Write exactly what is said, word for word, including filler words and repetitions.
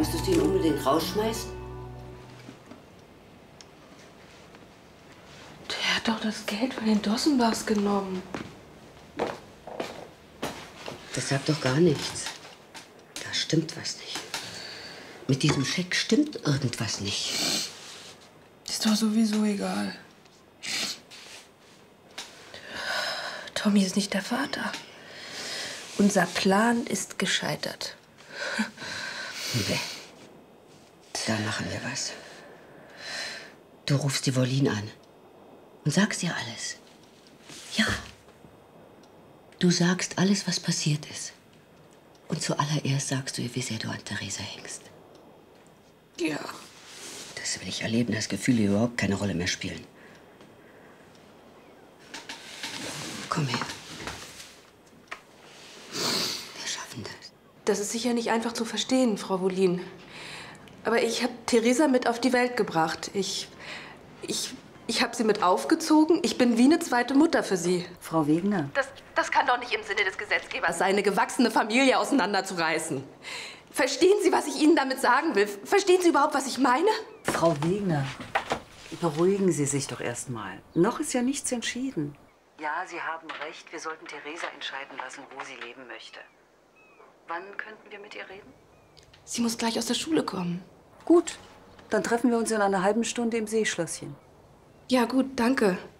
Müsstest du ihn unbedingt rausschmeißen? Der hat doch das Geld von den Dossenbachs genommen. Das sagt doch gar nichts. Da stimmt was nicht. Mit diesem Scheck stimmt irgendwas nicht. Ist doch sowieso egal. Tommy ist nicht der Vater. Unser Plan ist gescheitert. Nee. Da machen wir was. Du rufst die Wollin an und sagst ihr alles. Ja. Du sagst alles, was passiert ist. Und zuallererst sagst du ihr, wie sehr du an Theresa hängst. Ja. Das will ich erleben, dass Gefühle überhaupt keine Rolle mehr spielen. Komm her. Wir schaffen das. Das ist sicher nicht einfach zu verstehen, Frau Wollin. Aber ich habe Theresa mit auf die Welt gebracht. Ich, ich, ich habe sie mit aufgezogen. Ich bin wie eine zweite Mutter für sie. Frau Wegner. Das, das kann doch nicht im Sinne des Gesetzgebers sein, eine gewachsene Familie auseinanderzureißen. Verstehen Sie, was ich Ihnen damit sagen will? Verstehen Sie überhaupt, was ich meine? Frau Wegner, beruhigen Sie sich doch erst mal. Noch ist ja nichts entschieden. Ja, Sie haben recht. Wir sollten Theresa entscheiden lassen, wo sie leben möchte. Wann könnten wir mit ihr reden? Sie muss gleich aus der Schule kommen. Gut, dann treffen wir uns in einer halben Stunde im Seeschlösschen. Ja, gut, danke.